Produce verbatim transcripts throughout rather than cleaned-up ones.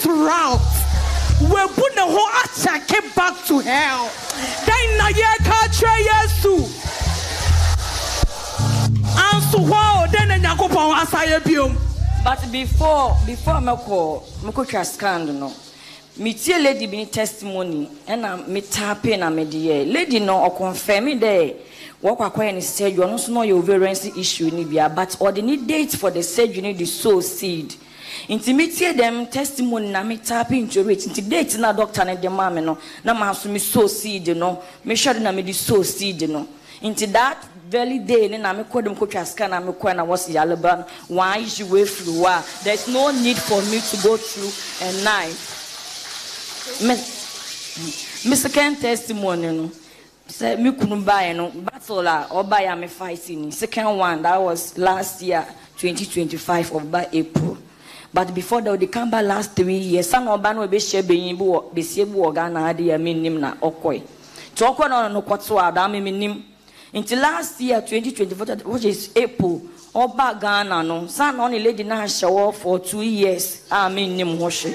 route. We put the whole attack back to hell. Then na ye catch Yesu. And so wow, then na Yakupon asaye biom. But before before me call, me ko twa scan no. Me tie lady bi testimony and na me tape na me de lady no o confirm me there. What kwakwaya ni surgery no so no your ovarian issue ni bia but or the need date for the surgery need the sow seed. Intimate them testimony na me tap into it. Inti date na doctor na de ma me no na ma so me sow seed no. Me sure na me the sow seed no. Into that very day na me call them coach scan na me call na was yalaba why is you way through wa. There's no need for me to go through a night. Me me second testimony no. Say me kunu buy no battle la or buy am fighting. Second one that was last year twenty twenty-five of by April. But before that, they come back last three years. Some of them will be sharing bu be sebu organa adi minim na okoi. To okoi no no kwatso adam minim. Until last year twenty twenty-four, which is April, oba Ghana no. Some only lady na shower for two years. I mean nim hoshe.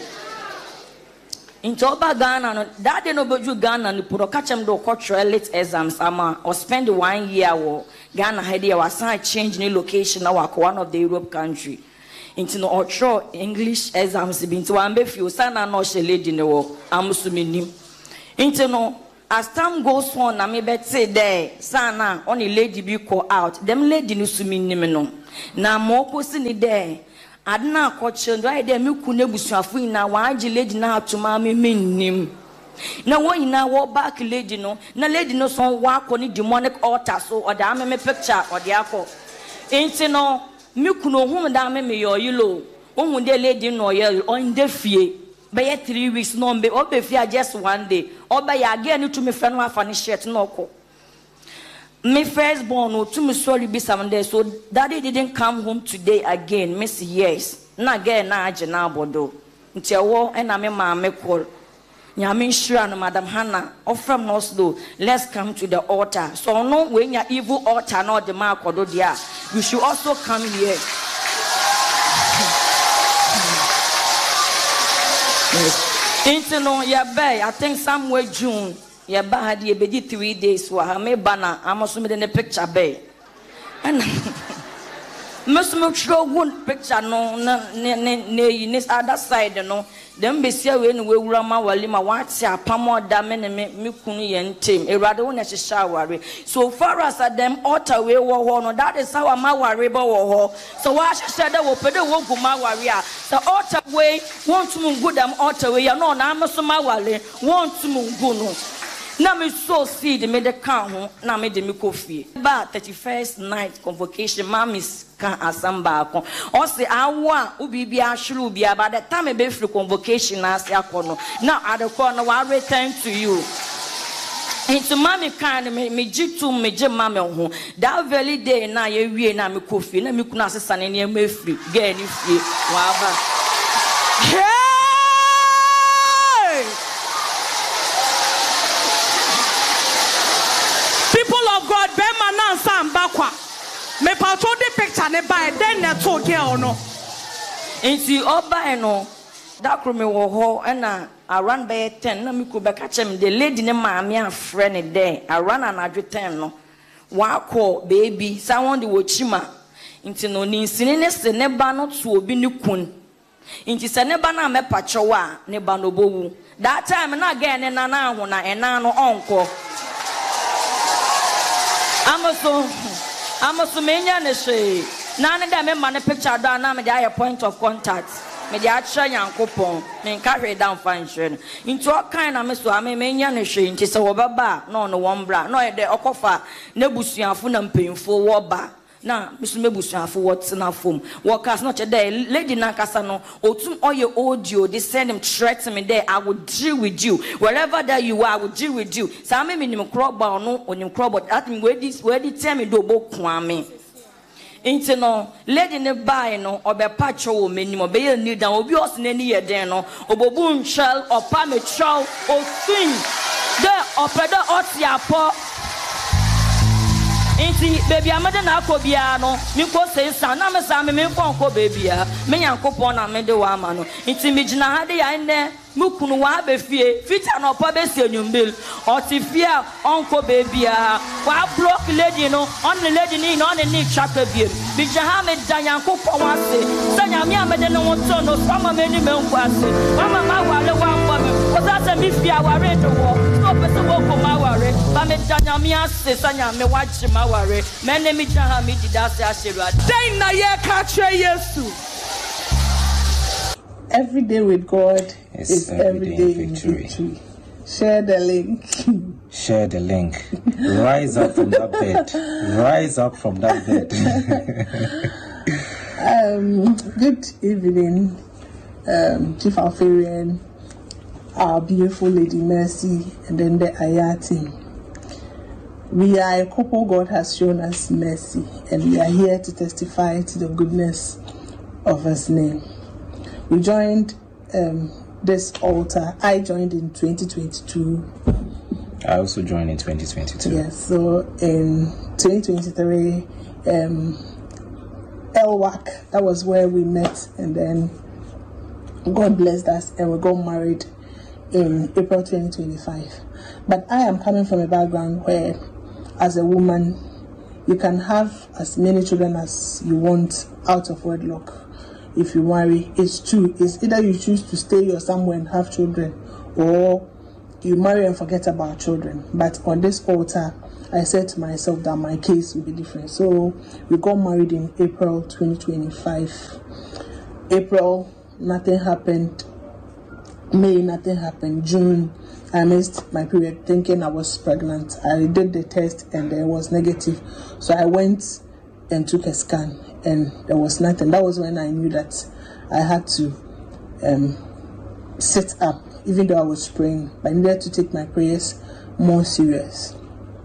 Into oba Ghana no. That day no boju Ghana no puro catch them do cultural elite exams ama or spend one year wo Ghana had there was a change in location now one of the Europe country. Into no ultra English exams been to one few sana no she lady no I'm assuming into no as time goes on na me bet say there sana only lady be call out them lady no sumi nim no na mo posi ni there adna koche ndo ai there me ku na busuafo ina wa age lady na atoma me nim na wo ina wo back lady no na lady no so wa ko ni demonic altar so or da me picture or the akọ into no me kuno hu da me me yo yilo ohun de lady no ye on de fie be three weeks no be o be fie just one day o be ya again to me friend no afa ni shirt no ko me first born no to me sorry be some day so daddy didn't come home today again miss yes na again na age na abodo nti ewo e na me ma me call nyame shira no Madam Hannah of from Oslo let's come to the altar so no when your evil altar no the ma kodo dia you should also come here. Into no ya bay I think somewhere June ya ba had ye be three days wa ha me bana amoso me the picture bay and most much one picture no na ne ne other side no them be see we no we wura ma wali ma wati apamo da me ne me kunu ye ntem erade wo na hihya aware so far as them altar we wo ho no that is how ma ware ba wo ho so wa hihya da wo pede wo gu ma ware a the altar we want to mungu them altar we ya no na am so ma wale want to mungu no na me so seed me de kan ho na me de me kofie ba thirty-first night convocation mamis kan asamba akon o se awa ubibi ahuru bi aba the time be free convocation as akono now at the corner wa return to you into mami kan me me jitu me je mami ho that very day na ye wie na me kofie na me kuna asesa ne ne ma free get ni fie wa aba God be man sam bakwa me pato the picture ne buy then na to girl no enti oba no da kro me wo ho na around by ten na me ko be ka chem the lady ne maame afre ne there around anadwo ten no wa ko baby someone the wochima enti no ni nsini ne se ne ba no to obi ne kun enti se ne ba na me pacho wa ne ba no bowu that time na again ne na na ho na ena no onko Amaso Amaso menya ne she na ne da me ma ne picture da na me dey a point of contact me dey a try yankopon me nka hwe down fan hwe no into all kind na me so ame menya ne she nti se wo baba na no won bra na e de okofa na busuafo na mpemfo wo ba na misu mebusuafo what na form workers not there lady na kasa no otum oye audio they send him threaten me there I will deal with you wherever that you are I will deal with you so me minim crop ba no onim crop but that me where this where the tell me do bo kwame into no lady ne buy no obepa cho menim obeye ni dan obi os na ni yeden no obobu nchel opa me chow o sin the opeda otiapo Inti baby amade na akobia no me ko say sa na me sa me me ko ko baby a me yankopon na me de wa ma no inti me gina ha de ya ne mukunu wa be fie fita no pa be se nyumbil otifia onko baby a wa block lady no on the lady ni no on the ni chaka biem bi jaha me dan yankopon wa se sa nya me amade no wonto no sama me ni me nko ase mama ma wa le wa mbo me o sa se mi fia wa re do wo so pe se wo ko ma wa re ba me dan nya me ase sa nya me wa chi ma wa re me ne mi jaha me di da se asheru ade dai na ye ka tre yesu. Every day with God it's is every day in victory. victory. Share the link. Share the link. Rise up from that bed. Rise up from that bed. um, good evening, um, Chief Alfarian, our beautiful Lady Mercy, and then the Aya team. We are a couple God has shown us mercy, and we are here to testify to the goodness of His name. We joined um, this altar. I joined in twenty twenty-two. I also joined in twenty twenty-two. Yes, so in twenty twenty-three, um, L W A C, that was where we met, and then God blessed us and we got married in April twenty twenty-five. But I am coming from a background where, as a woman, you can have as many children as you want out of wedlock. If you marry, it's true. It's either you choose to stay or somewhere and have children, or you marry and forget about children. But on this altar, I said to myself that my case will be different. So we got married in April twenty twenty-five. April, nothing happened. May, nothing happened. June, I missed my period thinking I was pregnant. I did the test and it was negative. So I went and took a scan and there was nothing. That was when I knew that I had to um, sit up, even though I was praying. But I needed to take my prayers more serious.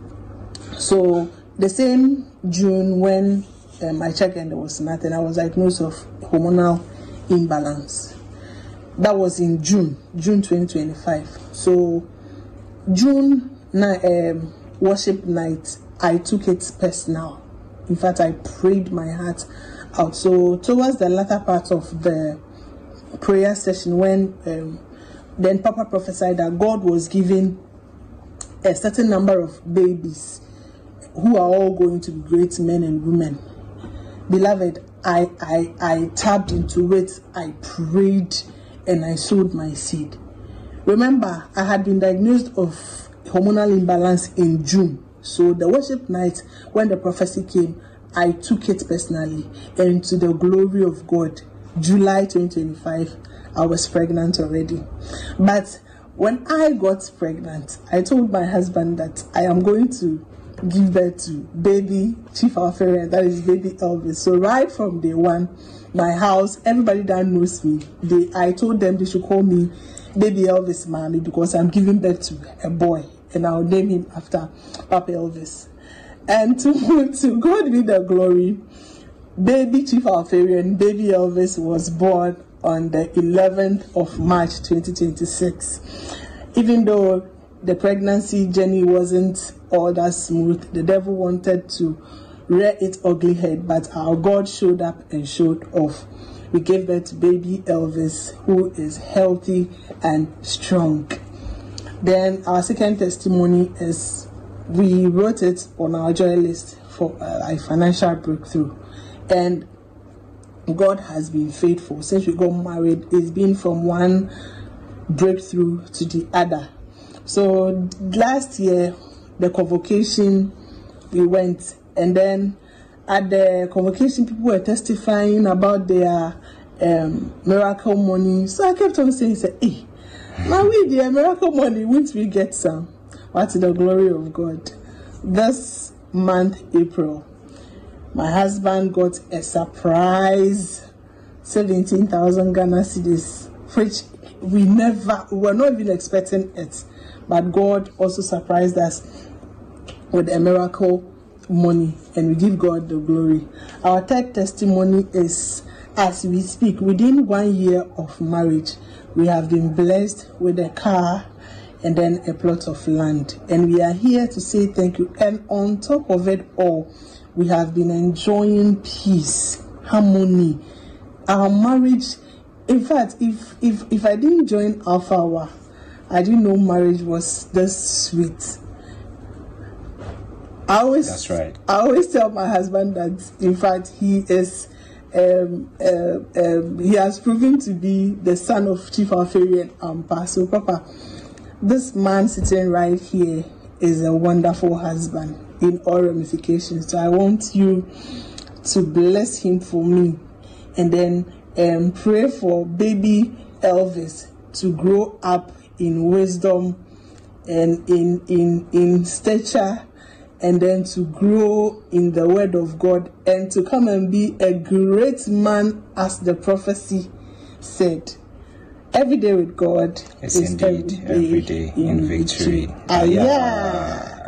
So the same June when um, I checked and there was nothing, I was diagnosed of hormonal imbalance. That was in June, June twenty twenty-five. So June um, worship night, I took it personal. In fact, I prayed my heart out. So towards the latter part of the prayer session, when um, then Papa prophesied that God was giving a certain number of babies who are all going to be great men and women. Beloved, I, I, I tapped into it, I prayed, and I sowed my seed. Remember, I had been diagnosed of hormonal imbalance in June. So the worship night, when the prophecy came, I took it personally, and to the glory of God, July twenty twenty-five, I was pregnant already. But when I got pregnant, I told my husband that I am going to give birth to baby Chief Alfarian, that is baby Elvis. So right from day one, my house, everybody that knows me, they, I told them they should call me baby Elvis Mommy, because I'm giving birth to a boy. And I'll name him after Papa Elvis. And to, to God be the glory, baby Chief Alfarian, baby Elvis, was born on the eleventh of March twenty twenty-six. Even though the pregnancy journey wasn't all that smooth, the devil wanted to rear its ugly head, but our God showed up and showed off. We gave birth to baby Elvis, who is healthy and strong. Then our second testimony is we wrote it on our joy list for uh, a financial breakthrough, and God has been faithful. Since we got married, it's been from one breakthrough to the other. So last year, the convocation, we went, and then at the convocation, people were testifying about their um, miracle money. So I kept on saying, say, hey, now we the miracle money, won't we get some? But to the glory of God, this month, April, my husband got a surprise seventeen thousand Ghana cedis, which we never, we were not even expecting it. But God also surprised us with a miracle money, and we give God the glory. Our third testimony is, as we speak, within one year of marriage, we have been blessed with a car, and then a plot of land. And we are here to say thank you. And on top of it all, we have been enjoying peace, harmony. Our marriage, in fact, if if if I didn't join Alpha Hour, I didn't know marriage was this sweet. I always, That's right. I always tell my husband that, in fact, he is, um, uh, um, he has proven to be the son of Chief Alferi and Ampa. So, Papa, this man sitting right here is a wonderful husband in all ramifications. So I want you to bless him for me, and then um, pray for baby Elvis to grow up in wisdom and in in in stature, and then to grow in the word of God, and to come and be a great man, as the prophecy said. Every day with God yes, is indeed. every day, Every day in, in victory. victory. Ah, yeah.